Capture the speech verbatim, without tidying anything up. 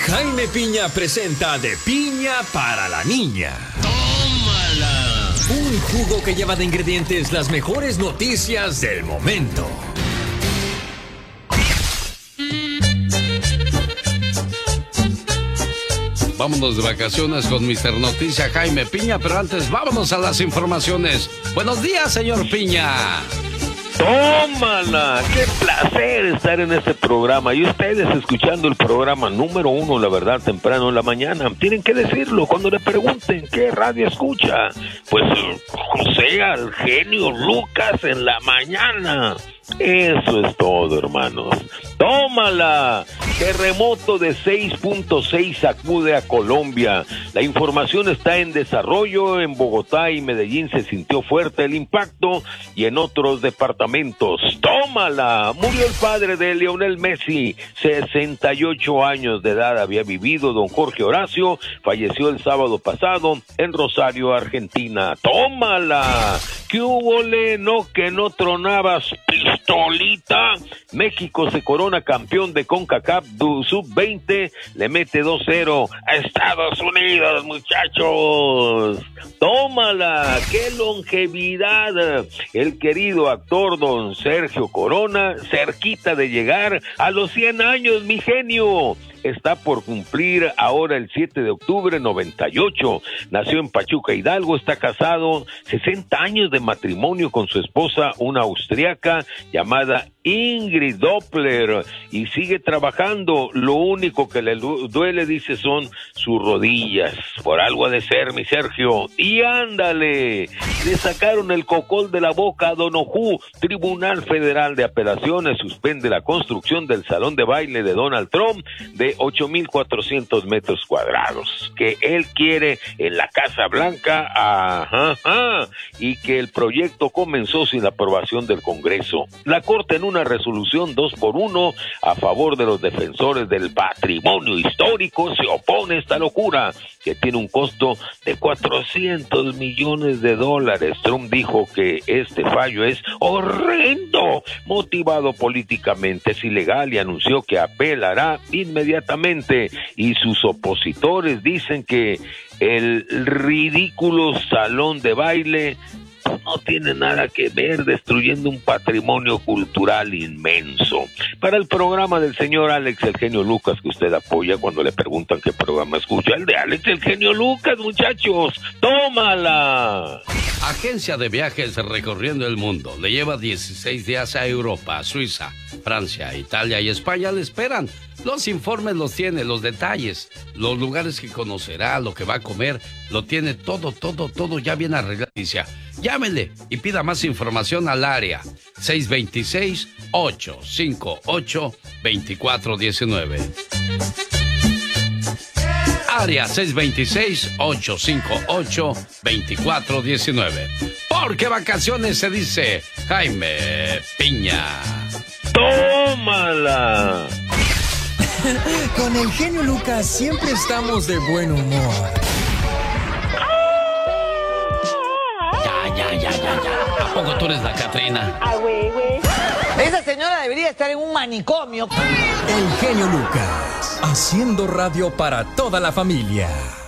Jaime Piña presenta De Piña para la Niña. ¡Tómala! Un jugo que lleva de ingredientes las mejores noticias del momento. Vámonos de vacaciones con mister Noticia Jaime Piña, pero antes vámonos a las informaciones. Buenos días, señor Piña. ¡Tómala! ¡Qué placer estar en este programa! Y ustedes escuchando el programa número uno, la verdad, temprano en la mañana. Tienen que decirlo cuando le pregunten qué radio escucha. Pues José, al genio Lucas en la mañana. Eso es todo, hermanos. ¡Tómala! Terremoto de seis punto seis sacude a Colombia. La información está en desarrollo. En Bogotá y Medellín se sintió fuerte el impacto y en otros departamentos. ¡Tómala! Murió el padre de Lionel Messi. sesenta y ocho años de edad había vivido don Jorge Horacio. Falleció el sábado pasado en Rosario, Argentina. ¡Tómala! ¿Qué hubo, le? No, que no tronabas, pistolita. México se corona campeón de CONCACAF sub veinte, le mete dos cero a Estados Unidos, muchachos. Tómala, qué longevidad. El querido actor don Sergio Corona, cerquita de llegar a los cien años, mi genio. Está por cumplir ahora el siete de octubre, noventa y ocho. Nació en Pachuca, Hidalgo, está casado, sesenta años de matrimonio con su esposa, una austriaca llamada Ingrid Doppler, y sigue trabajando. Lo único que le duele, dice, son sus rodillas. Por algo ha de ser, mi Sergio. Y ándale, le sacaron el cocol de la boca a Don Ojú. Tribunal Federal de Apelaciones suspende la construcción del salón de baile de Donald Trump de ocho mil cuatrocientos metros cuadrados, que él quiere en la Casa Blanca, ajá, ajá, y que el proyecto comenzó sin la aprobación del Congreso. La Corte, en una resolución dos por uno a favor de los defensores del patrimonio histórico, se opone a esta locura, que tiene un costo de cuatrocientos millones de dólares. Trump dijo que este fallo es horrendo, motivado políticamente, es ilegal, y anunció que apelará inmediatamente. Y sus opositores dicen que el ridículo salón de baile no tiene nada que ver, destruyendo un patrimonio cultural inmenso. Para el programa del señor Alex el Genio Lucas, que usted apoya cuando le preguntan qué programa escucha, el de Alex el Genio Lucas, muchachos. ¡Tómala! Agencia de viajes recorriendo el mundo. Le lleva dieciséis días a Europa, Suiza, Francia, Italia y España. Le esperan. Los informes los tiene, los detalles, los lugares que conocerá, lo que va a comer, lo tiene todo, todo, todo ya bien arreglado. Llámele y pida más información al área seis dos seis, ocho cinco ocho, dos cuatro uno nueve. Área seis dos seis, ocho cinco ocho, dos cuatro uno nueve. Porque vacaciones se dice Jaime Piña. ¡Tómala! Con el genio Lucas siempre estamos de buen humor. Ya, ya, ya, ya, ya. ¿A poco tú eres la Catrina? Ah, güey, güey. Esa señora debería estar en un manicomio. El genio Lucas, haciendo radio para toda la familia.